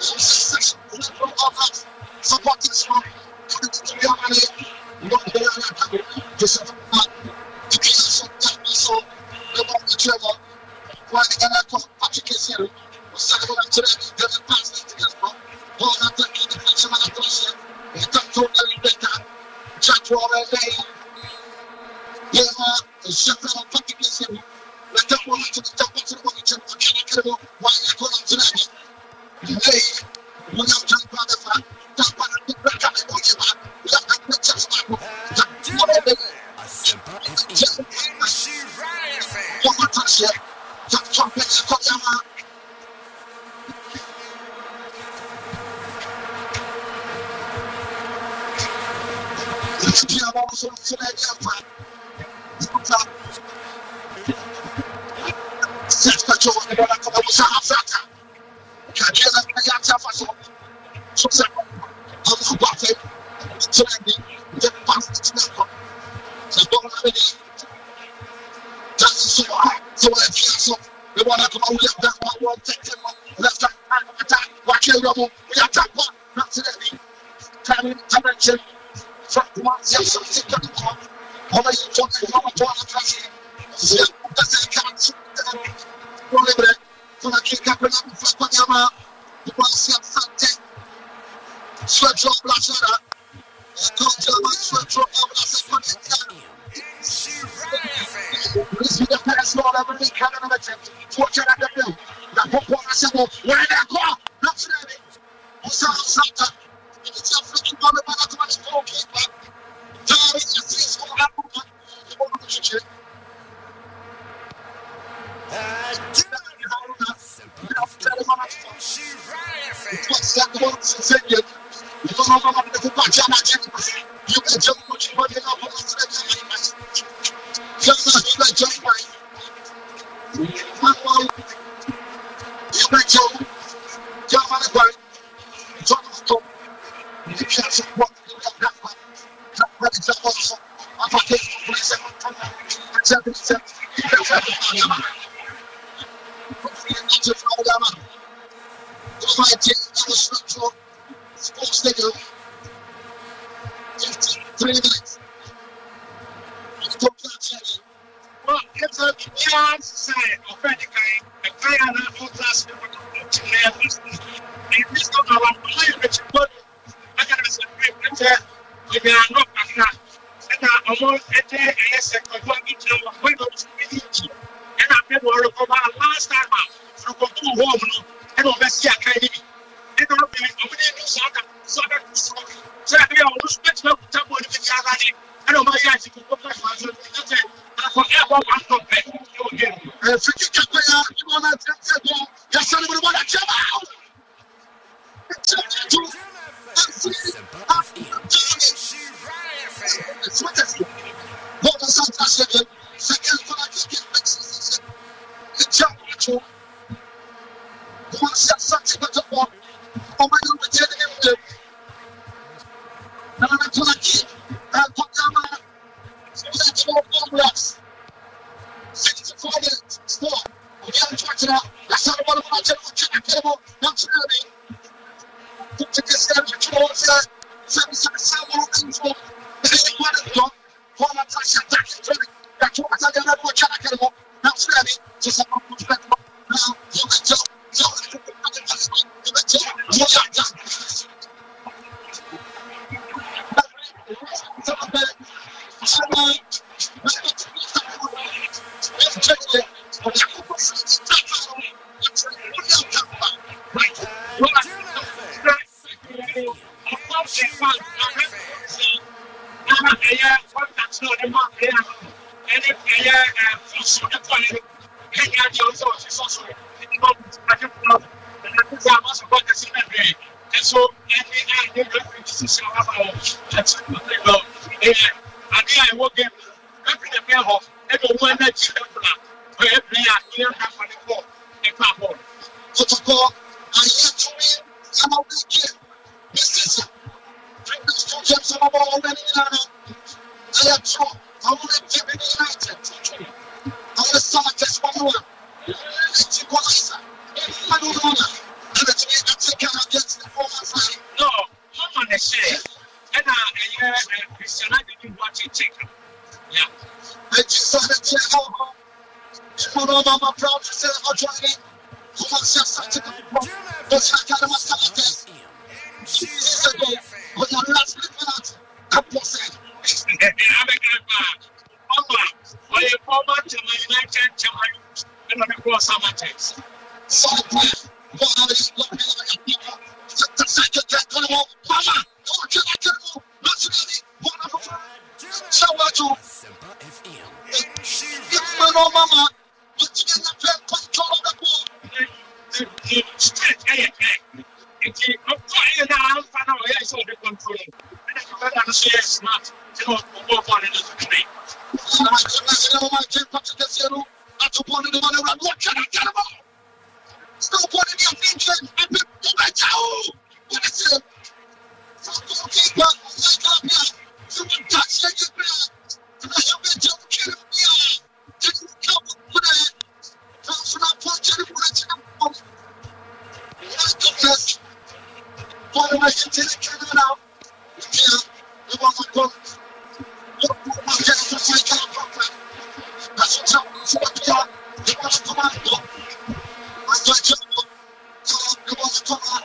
Support this one. To be honest, not the Trevor. Why the guy Patrick is here? Second to the pass together. All that the defensive manager. He got totally better. Jack Roller. Yeah, the Sheffield Patrick is here. Let that one to the top of the one. Why you call him today? Hey, we have done by the fact. That's what the break up the one. We have got the chance to go. We want to come out left back, one take him left back, attack, watch your rubble, we attack one, not today. Time direction, front one, yes, something to come. All of you talking about the trust. Yeah, that's the count. Don't live it. So I keep up with them for Spanyama. The one self something. Sweat drop, blast it up. Don't tell my sweat drop, blast it up. This is the first one ever they can attempt to watch it at the bill. The Popo Assemble, where they go, not today. Osaka, it's a freaking on the back of the goalkeeper. There is a 3-score output. The one of the kitchen. Mama proud to say Ojoini. Commence à sortir de chaque année master. Jesus again. When you last minute, I'm posted. Mama, why you former to my United Germany and on the cross of my text. So, what are you looking at? The second get on. Mama, what can I do? Nationally, one of them. So, what you? Mama, but you get the control of the ball. Straight, it's a fire now, and I saw the control. And I say it's not, you know, more fun in the street. So, I can't put the zero at the point of the money around. What can I get about? Still putting your feature and be right out. What is it? So, goalkeeper, like up here. So, touch like you play. So, you can jump here. Just come with it. So, not punching the bullet in the ball. Yes. For the way to the camera now. Yeah, you want to go. That's what's up. So what we are, you want to come out. I'm going to go. You want to come out.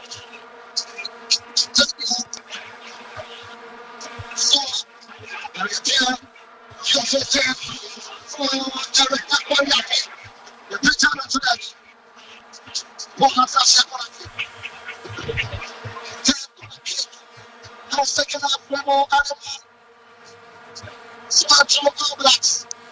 So, here, you're 15. So, Derek, that's why you're here. You're pretty much today. One of us, I'm second half level animal. Smart to All Blacks.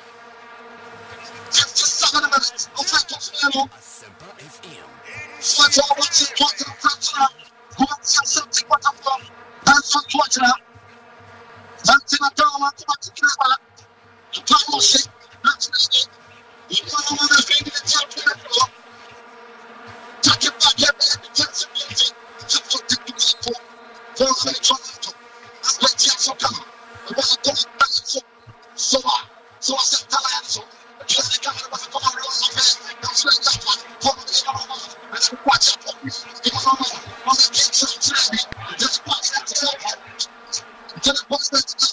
57 minutes. Offensive level. Smart to All Blacks in point to the French now. Something what I've done. That's what I'm watching now. Something I've done. I'm going to get back. You can't watch it. That's it. You can't want to feed it up to the floor. Take it back every defensive beauty. Just to take it back for Toronto. I'm going to take some time. I want to go back to so I said, tell her so. Just the camera was a come around my face. That's like that one. Come on, let's watch it. Come on, the kids are today. Just watch that today. Just watch that today.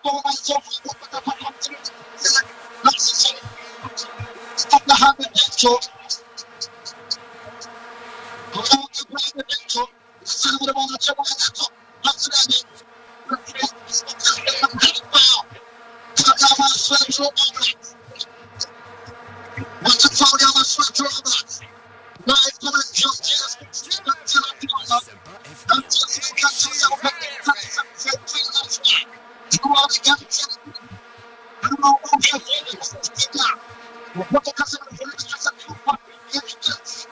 Stop the hand of Dentro. Go down to Brandon Dentro. Send with him on the table. That's it. Foul. Tagama Svetro Oblak. What's a foul? Yama Svetro Oblak. Live comment jump tears. Until you can see your you are the captain. I don't know what you're doing. What the customer is doing is a few pockets.